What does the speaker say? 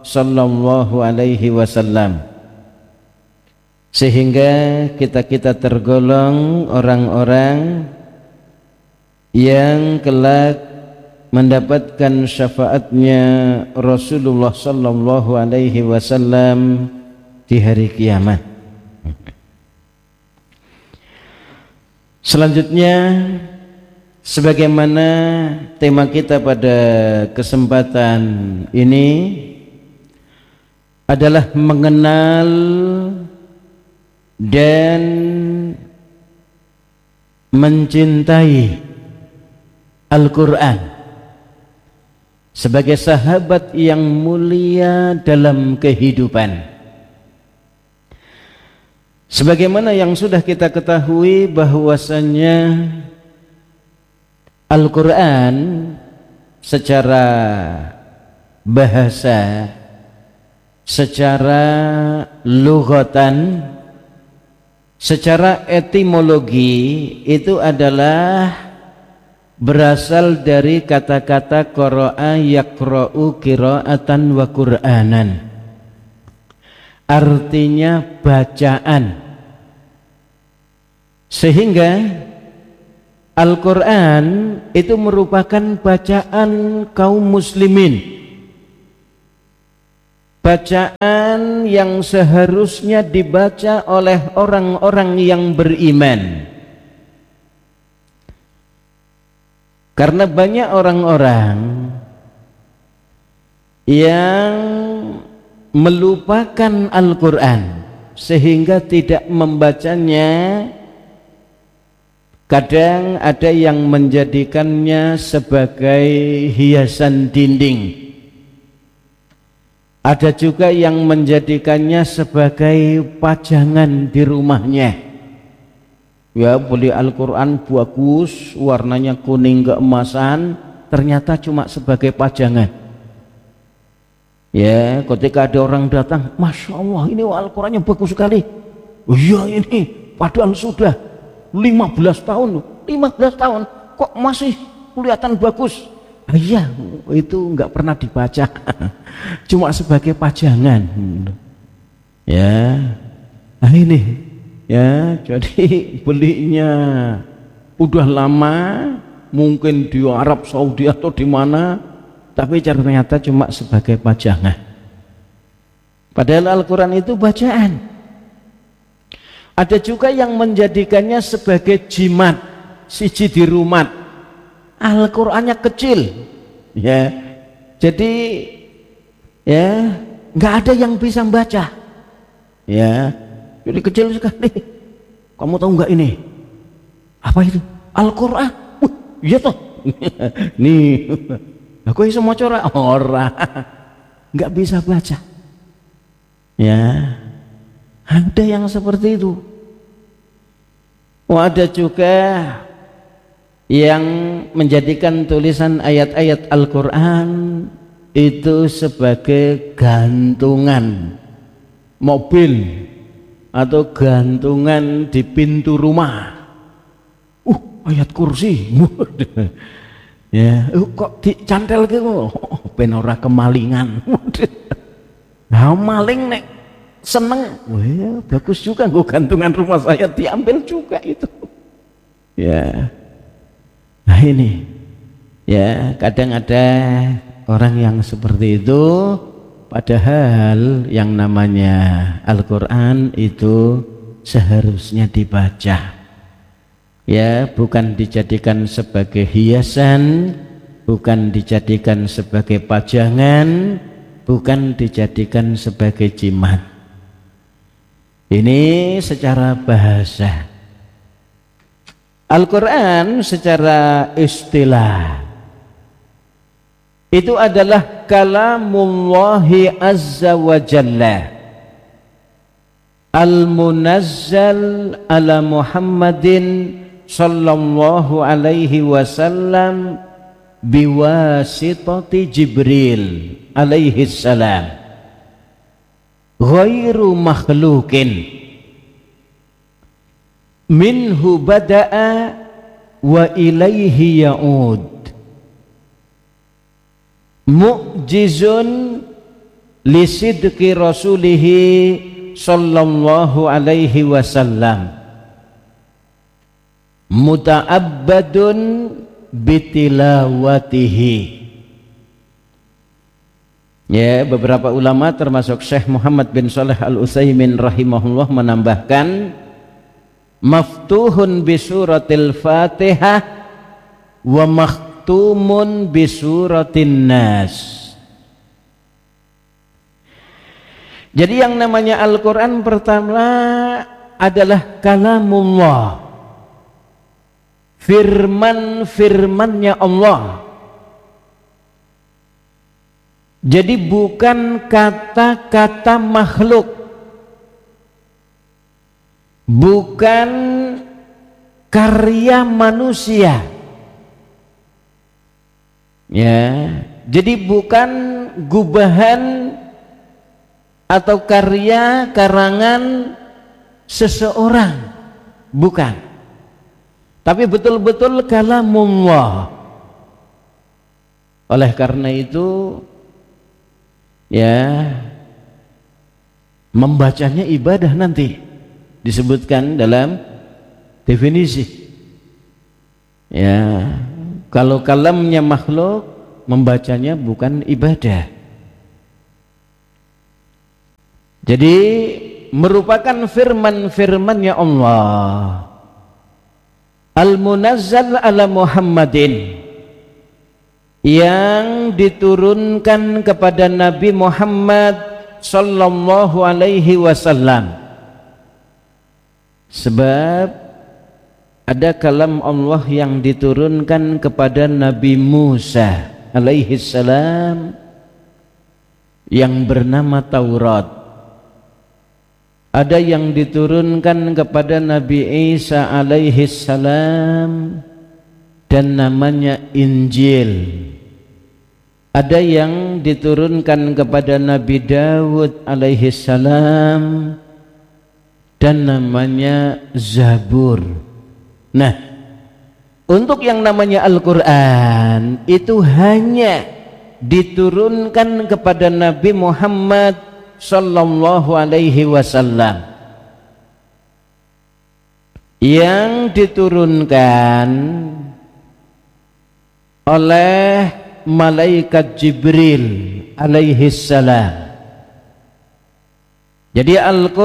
sallallahu alaihi wasallam, sehingga kita tergolong orang-orang yang kelak mendapatkan syafaatnya Rasulullah sallallahu alaihi wasallam di hari kiamat. Selanjutnya, sebagaimana tema kita pada kesempatan ini adalah mengenal dan mencintai Al-Quran sebagai sahabat yang mulia dalam kehidupan. Sebagaimana yang sudah kita ketahui bahwasanya Al-Quran secara bahasa, secara lughatan, secara etimologi itu adalah berasal dari kata-kata qara'a yaqra'u qira'atan wa qur'anan, artinya bacaan. Sehingga Al-Quran itu merupakan bacaan kaum muslimin, bacaan yang seharusnya dibaca oleh orang-orang yang beriman. Karena banyak orang-orang yang melupakan Al-Quran sehingga tidak membacanya. Kadang ada yang menjadikannya sebagai hiasan dinding, ada juga yang menjadikannya sebagai pajangan di rumahnya. Ya, beli Al-Quran bagus, warnanya kuning keemasan, ternyata cuma sebagai pajangan. Ya, ketika ada orang datang, Masya Allah, ini Al-Qurannya bagus sekali. Oh iya, ini padahal sudah 15 tahun kok masih kelihatan bagus. Iya, itu enggak pernah dibaca. Cuma sebagai pajangan. Ya. Nah ini ya, jadi belinya udah lama, mungkin di Arab Saudi atau di mana, tapi ternyata cuma sebagai pajangan. Padahal Al-Quran itu bacaan. Ada juga yang menjadikannya sebagai jimat, siji di rumah. Al-Qur'annya kecil, ya. Jadi, ya, nggak ada yang bisa membaca, ya. Jadi kecil sekali. Kamu tahu nggak ini? Apa itu? Al-Qur'an. Iya toh. Nih, aku iso maca ora? Nggak bisa baca, ya. Ada yang seperti itu. Ada juga yang menjadikan tulisan ayat-ayat Al-Quran itu sebagai gantungan mobil atau gantungan di pintu rumah. Ayat kursi. Ya, kok dicantel gitu? Ben ora kemalingan. Nah, maling nek seneng, wah bagus juga gue gantungan rumah saya diambil juga itu. Ya, nah ini, ya kadang ada orang yang seperti itu, padahal yang namanya Al-Quran itu seharusnya dibaca. Ya, bukan dijadikan sebagai hiasan, bukan dijadikan sebagai pajangan, bukan dijadikan sebagai jimat. Ini secara bahasa. Al-Quran secara istilah itu adalah kalamullahi azza wa jalla al-munazzal ala Muhammadin sallallahu alaihi wasallam biwasitati Jibril alaihi salam ghairu makhlukin minhu bada'a wa ilaihi ya'ud mu'jizun li sidqi rasulihi sallallahu alaihi wasallam muta'abbadun bitilawatihi. Ya, beberapa ulama termasuk Syekh Muhammad bin Shalih Al-Utsaimin rahimahullah menambahkan maftuhun bi suratil Fatihah wa makhtumun bi suratin Nas. Jadi yang namanya Al-Qur'an pertama adalah kalamullah, firman-firmannya Allah. Jadi bukan kata-kata makhluk, bukan karya manusia. Ya, jadi bukan gubahan atau karya karangan seseorang, bukan. Tapi betul-betul kalamullah. Oleh karena itu, ya, membacanya ibadah nanti disebutkan dalam definisi. Ya, kalau kalamnya makhluk, membacanya bukan ibadah. Jadi merupakan firman-firmannya Allah. Al-munazzal ala Muhammadin, yang diturunkan kepada Nabi Muhammad sallallahu alaihi wasallam. Sebab ada kalam Allah yang diturunkan kepada Nabi Musa alaihi salam yang bernama Taurat. Ada yang diturunkan kepada Nabi Isa alaihi salam dan namanya Injil. Ada yang diturunkan kepada Nabi Dawud alaihi salam dan namanya Zabur. Nah, untuk yang namanya Al-Qur'an itu hanya diturunkan kepada Nabi Muhammad sallallahu alaihi wasallam, yang diturunkan oleh malaikat Jibril alaihi salam. Jadi Al-Qur'an